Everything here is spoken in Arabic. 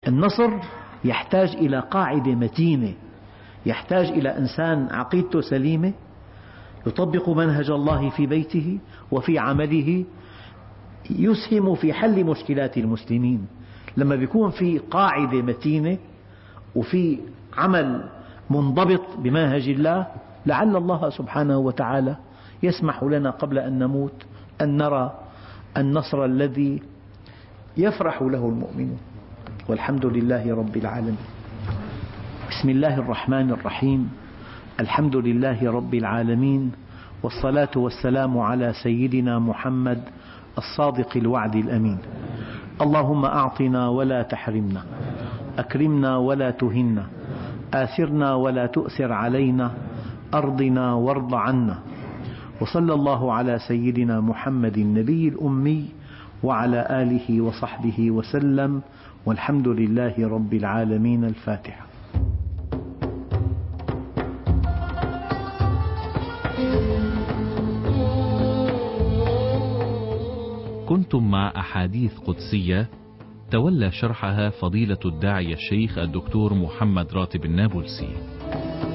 النصر يحتاج إلى قاعدة متينة، يحتاج إلى إنسان عقيدته سليمة يطبق منهج الله في بيته وفي عمله، يسهم في حل مشكلات المسلمين. لما بيكون في قاعدة متينة وفي عمل منضبط بمنهج الله، لعل الله سبحانه وتعالى يسمح لنا قبل أن نموت أن نرى النصر الذي يفرح له المؤمنون. والحمد لله رب العالمين. بسم الله الرحمن الرحيم. الحمد لله رب العالمين، والصلاة والسلام على سيدنا محمد الصادق الوعد الأمين. اللهم أعطنا ولا تحرمنا، أكرمنا ولا تهنا، آثرنا ولا تؤثر علينا، أرضنا وارض عنا. وصلى الله على سيدنا محمد النبي الأمي وعلى آله وصحبه وسلم، والحمد لله رب العالمين. الفاتحة. كنتم مع أحاديث قدسية تولى شرحها فضيلة الداعية الشيخ الدكتور محمد راتب النابلسي.